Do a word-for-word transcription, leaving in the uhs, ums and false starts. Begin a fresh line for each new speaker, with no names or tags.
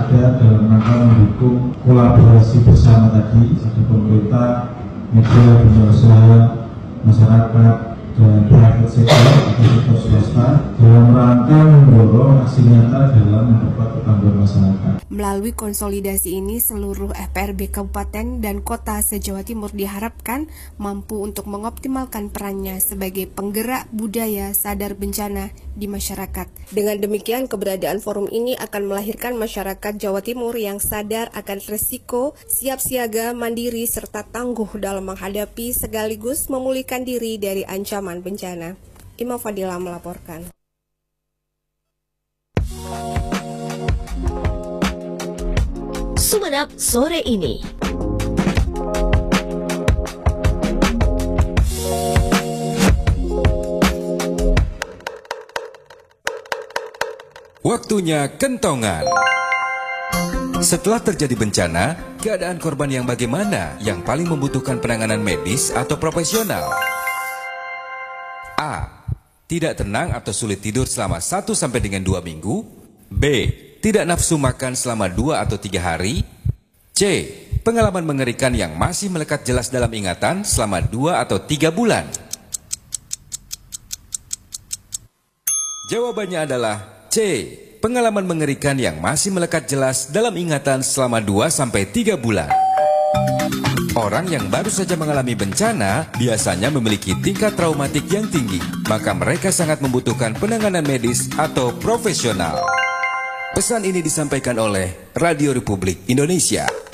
ada dalam rangka mendukung kolaborasi bersama tadi, ada pemerintah, media, dunia usaha, masyarakat, dan private sector atau sektor swasta dalam rangka mendorong aksi nyata dalam memperkuat ketangguhan masyarakat.
Melalui konsolidasi ini, seluruh F P R B Kabupaten dan Kota se-Jawa Timur diharapkan mampu untuk mengoptimalkan perannya sebagai penggerak budaya sadar bencana di masyarakat. Dengan demikian, keberadaan forum ini akan melahirkan masyarakat Jawa Timur yang sadar akan risiko, siap siaga, mandiri, serta tangguh dalam menghadapi sekaligus memulihkan diri dari ancaman bencana. Imam Fadila melaporkan.
Sumenep sore ini.
Waktunya kentongan. Setelah terjadi bencana, keadaan korban yang bagaimana yang paling membutuhkan penanganan medis atau profesional? A. Tidak tenang atau sulit tidur selama satu sampai dengan dua minggu. B. Tidak nafsu makan selama dua atau tiga hari. C. Pengalaman mengerikan yang masih melekat jelas dalam ingatan selama dua atau tiga bulan. Jawabannya adalah C. Pengalaman mengerikan yang masih melekat jelas dalam ingatan selama dua sampai tiga bulan. Orang yang baru saja mengalami bencana biasanya memiliki tingkat traumatik yang tinggi, maka mereka sangat membutuhkan penanganan medis atau profesional. Pesan ini disampaikan oleh Radio Republik Indonesia.